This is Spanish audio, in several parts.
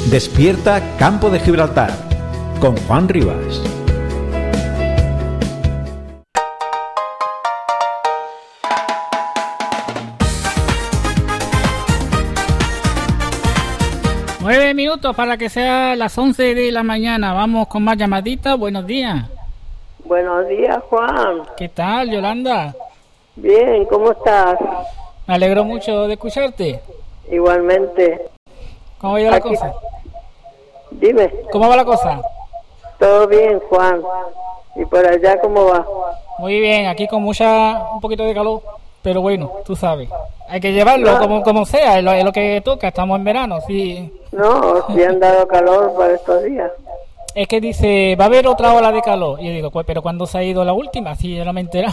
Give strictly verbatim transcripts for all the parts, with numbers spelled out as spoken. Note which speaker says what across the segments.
Speaker 1: Despierta Campo de Gibraltar con Juan Rivas.
Speaker 2: Nueve minutos para que sea las once de la mañana. Vamos con más llamaditas. Buenos días.
Speaker 3: Buenos días, Juan.
Speaker 2: ¿Qué tal, Yolanda?
Speaker 3: Bien, ¿cómo estás?
Speaker 2: Me alegro mucho de escucharte.
Speaker 3: Igualmente.
Speaker 2: ¿Cómo va la
Speaker 3: Aquí...
Speaker 2: cosa?
Speaker 3: Dime.
Speaker 2: ¿Cómo va la cosa?
Speaker 3: Todo bien, Juan. ¿Y por allá cómo va?
Speaker 2: Muy bien, aquí con mucha, un poquito de calor, pero bueno, tú sabes. Hay que llevarlo
Speaker 3: no.
Speaker 2: como, como sea, es lo, es lo que toca, estamos en verano, sí.
Speaker 3: No, sí han dado calor para estos días.
Speaker 2: Es que dice, va a haber otra ola de calor. Y yo digo, pues, pero ¿cuándo se ha ido la última? Sí, yo no me he enterado.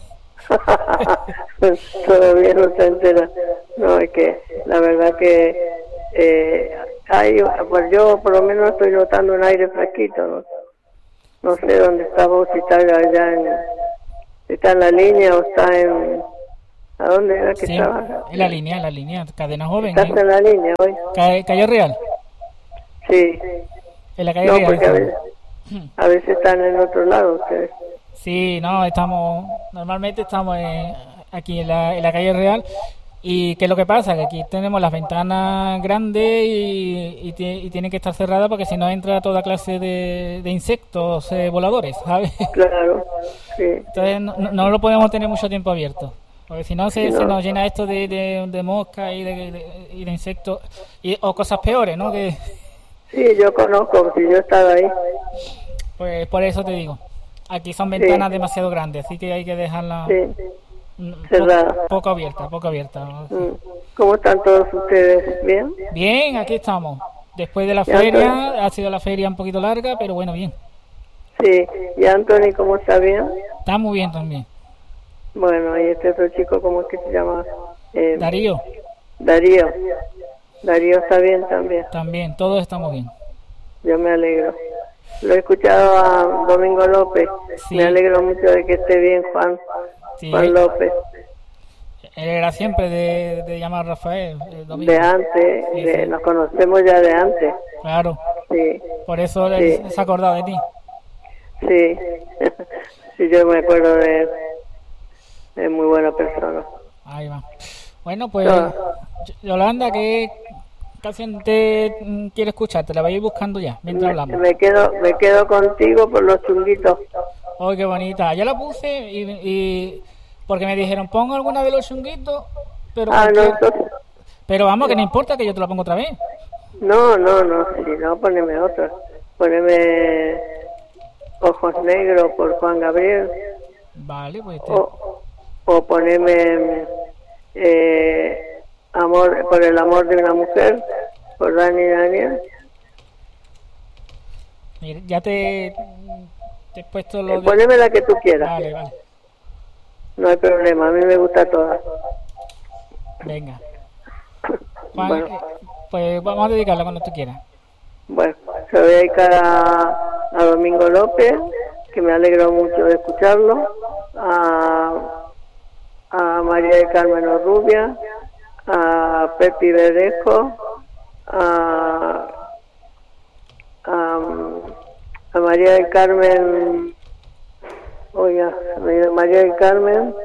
Speaker 3: Todavía no se entera. No, es que la verdad que eh, hay, pues yo por lo menos estoy notando un aire fresquito, ¿no? No sé dónde está vos, si está allá en, si está en la línea o está en... ¿A dónde era que
Speaker 2: Sí,
Speaker 3: estaba?
Speaker 2: en la línea, en la línea, cadena joven.
Speaker 3: ¿Estás
Speaker 2: ¿eh?
Speaker 3: en la línea hoy?
Speaker 2: Calle, Calle Real.
Speaker 3: Sí.
Speaker 2: En la calle
Speaker 3: No,
Speaker 2: Real.
Speaker 3: porque a veces, a veces están en otro lado ustedes.
Speaker 2: Sí, no, estamos, normalmente estamos en, aquí en la, en la calle Real. ¿Y qué es lo que pasa? Que aquí tenemos las ventanas grandes y, y, y tienen que estar cerradas porque si no entra toda clase de, de insectos eh, voladores, ¿sabes?
Speaker 3: Claro, sí.
Speaker 2: Entonces no, no lo podemos tener mucho tiempo abierto. Porque si no se,
Speaker 3: Sí, no.
Speaker 2: se nos llena esto de, de, de moscas y de, de, y de insectos y, o cosas peores, ¿no? Que,
Speaker 3: Sí, yo conozco, si yo he estado ahí.
Speaker 2: pues por eso te digo. Aquí son ventanas
Speaker 3: Sí.
Speaker 2: demasiado grandes, así que hay que dejarlas
Speaker 3: Sí.
Speaker 2: mm,
Speaker 3: Cerrada.
Speaker 2: poco, poco abiertas, poco abiertas. ¿no?
Speaker 3: Mm. ¿Cómo están todos ustedes? ¿Bien?
Speaker 2: Bien, aquí estamos. Después de la
Speaker 3: Ya,
Speaker 2: feria,
Speaker 3: Antonio.
Speaker 2: ha sido la feria un poquito larga, pero bueno, bien.
Speaker 3: Sí. ¿Y Anthony cómo está? ¿Bien?
Speaker 2: Está muy bien también.
Speaker 3: Bueno, y este otro chico, ¿cómo es que se llama? Eh,
Speaker 2: Darío,
Speaker 3: Darío. Darío está bien también.
Speaker 2: también, todos estamos bien.
Speaker 3: Yo me alegro. Lo he escuchado a Domingo López.
Speaker 2: Sí.
Speaker 3: Me alegro mucho de que esté bien, Juan.
Speaker 2: Sí,
Speaker 3: Juan López.
Speaker 2: él era siempre de, de llamar a Rafael. eh, Domingo.
Speaker 3: De antes,
Speaker 2: Sí,
Speaker 3: de-
Speaker 2: sí.
Speaker 3: nos conocemos ya de antes.
Speaker 2: Claro,
Speaker 3: Sí,
Speaker 2: por eso
Speaker 3: Sí.
Speaker 2: él se ha acordado de ti.
Speaker 3: sí. Sí, yo me acuerdo de él. Es muy buena persona.
Speaker 2: Ahí va. Bueno, pues,
Speaker 3: Ah.
Speaker 2: Yolanda, ¿qué canción te mm, quiere escuchar? Te la voy a ir buscando ya, mientras
Speaker 3: Me,
Speaker 2: hablamos.
Speaker 3: me quedo me quedo contigo por los chunguitos.
Speaker 2: Oh, qué bonita. Yo la puse y, y porque me dijeron, pongo alguna de los chunguitos, pero,
Speaker 3: Ah, no,
Speaker 2: cualquier-
Speaker 3: entonces...
Speaker 2: pero vamos, que no importa que yo te la pongo otra vez.
Speaker 3: No, no, no, si no, poneme otra. Poneme Ojos Negros por Juan Gabriel.
Speaker 2: Vale, pues te-
Speaker 3: O, o poneme eh, Amor por el amor de una mujer por Dani Daniel.
Speaker 2: mira, ya te, te he puesto
Speaker 3: Eh,
Speaker 2: lo de...
Speaker 3: poneme la que tú quieras.
Speaker 2: Vale, vale.
Speaker 3: No hay problema, a mí me gusta toda.
Speaker 2: Venga. Juan,
Speaker 3: Bueno.
Speaker 2: eh, pues vamos a dedicarla cuando tú quieras.
Speaker 3: Bueno, se voy a dedicar a, a Domingo López, que me alegro mucho de escucharlo, a, a María del Carmen Orrubia, a Pepi Verdejo, a, a, a María del Carmen, oiga, María del Carmen,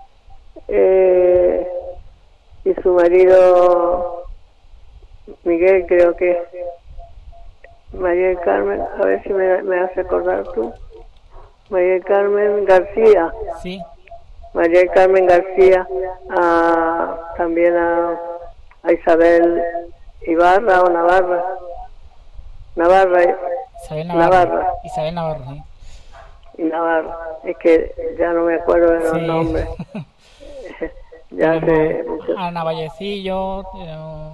Speaker 3: eh, y su marido Miguel, creo que María del Carmen, a ver si me, me hace acordar tú. María del Carmen García,
Speaker 2: Sí,
Speaker 3: María del Carmen García, a, también a, a Isabel Ibarra o Navarra, Navarra eh,
Speaker 2: Isabel Navarro.
Speaker 3: Navarra.
Speaker 2: Isabel Navarro, sí.
Speaker 3: y Navarra, es que ya no me acuerdo de los
Speaker 2: Sí.
Speaker 3: nombres, ya hace
Speaker 2: Tenemos
Speaker 3: mucho.
Speaker 2: Ana Vallecillo, tenemos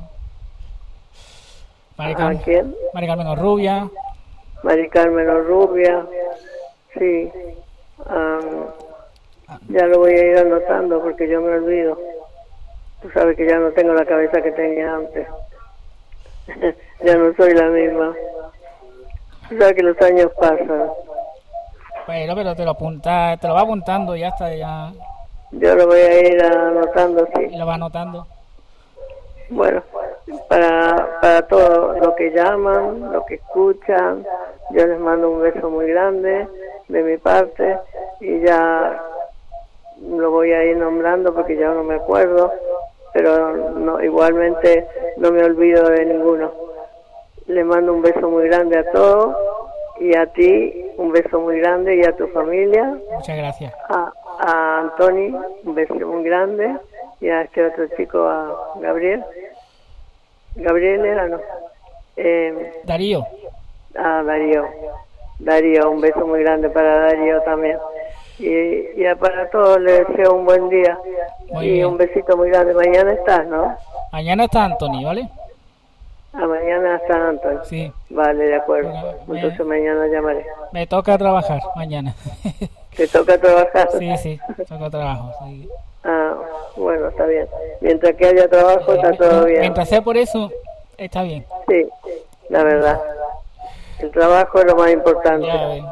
Speaker 2: Mari
Speaker 3: ¿A
Speaker 2: Carmen,
Speaker 3: quién?
Speaker 2: Mari Carmen Orrubia,
Speaker 3: María Carmen Orrubia, sí. Am, ya lo voy a ir anotando porque yo me olvido. Tú sabes que ya no tengo la cabeza que tenía antes. Ya no soy la misma. Tú sabes que los años pasan.
Speaker 2: bueno, pero te lo apunta, te lo va apuntando y ya está, ya
Speaker 3: Yo lo voy a ir anotando,
Speaker 2: y
Speaker 3: sí.
Speaker 2: lo va anotando.
Speaker 3: Bueno, para, para todos los que llaman, los que escuchan, yo les mando un beso muy grande de mi parte y ya lo voy a ir nombrando porque ya no me acuerdo, pero no, igualmente no me olvido de ninguno. Le mando un beso muy grande a todos y a ti un beso muy grande y a tu familia.
Speaker 2: Muchas gracias.
Speaker 3: A, a Antoni un beso muy grande y a este otro chico, a Gabriel. Gabriel era, ¿no? Eh,
Speaker 2: Darío.
Speaker 3: A Darío. Darío, un beso muy grande para Darío también. Y, y para todos les deseo un buen día.
Speaker 2: Muy
Speaker 3: y
Speaker 2: bien.
Speaker 3: un besito muy grande. Mañana estás, ¿no?
Speaker 2: Mañana está Anthony, ¿vale?
Speaker 3: A mañana está Antonio.
Speaker 2: Sí.
Speaker 3: Vale, de acuerdo.
Speaker 2: Bueno,
Speaker 3: Entonces
Speaker 2: me-
Speaker 3: mañana llamaré.
Speaker 2: Me toca trabajar mañana.
Speaker 3: ¿Te toca trabajar?
Speaker 2: Sí, sí, toca trabajo. Sí.
Speaker 3: Ah, bueno, está bien. Mientras que haya trabajo está todo bien.
Speaker 2: Mientras sea por eso, está bien.
Speaker 3: Sí, la verdad. El trabajo es lo más importante.
Speaker 2: Ya ven.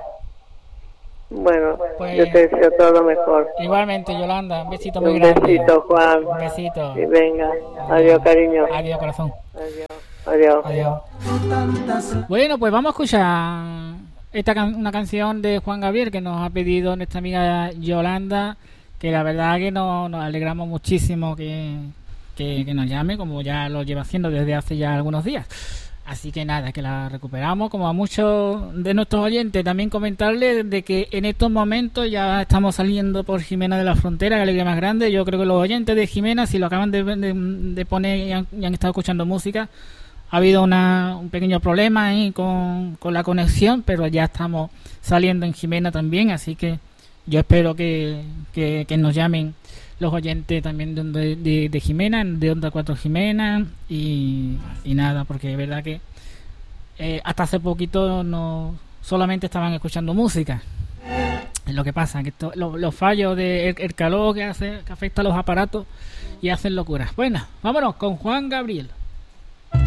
Speaker 3: Bueno,
Speaker 2: Pues-
Speaker 3: yo te deseo todo lo mejor.
Speaker 2: Igualmente, Yolanda, un besito muy
Speaker 3: Un
Speaker 2: grande.
Speaker 3: besito, Juan.
Speaker 2: Un besito.
Speaker 3: Y venga. Adiós, cariño.
Speaker 2: Adiós, corazón.
Speaker 3: Adiós. Adiós.
Speaker 2: Adiós. Bueno, pues vamos a escuchar esta can- una canción de Juan Gabriel que nos ha pedido nuestra amiga Yolanda, que la verdad que nos, nos alegramos muchísimo que, que, que nos llame, como ya lo lleva haciendo desde hace ya algunos días. Así que nada, que la recuperamos. Como a muchos de nuestros oyentes, también comentarles de que en estos momentos ya estamos saliendo por Jimena de la Frontera, la alegría más grande. Yo creo que los oyentes de Jimena, si lo acaban de, de, de poner y han, y han estado escuchando música, ha habido una, un pequeño problema ahí con, con la conexión, pero ya estamos saliendo en Jimena también, así que yo espero que, que, que nos llamen los oyentes también de, de, de Jimena, de Onda cuatro Jimena, y, y nada, porque es verdad que eh, hasta hace poquito no solamente estaban escuchando música. Es lo que pasa, que esto, lo, los fallos de el, el calor que hace, que afecta a los aparatos y hacen locuras. Bueno, vámonos con Juan Gabriel.